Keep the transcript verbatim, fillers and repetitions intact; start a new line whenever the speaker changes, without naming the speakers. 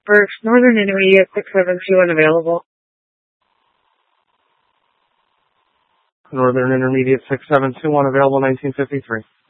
Berks, Northern Intermediate six seven two unavailable.
Northern Intermediate six seven two unavailable, nineteen fifty-three.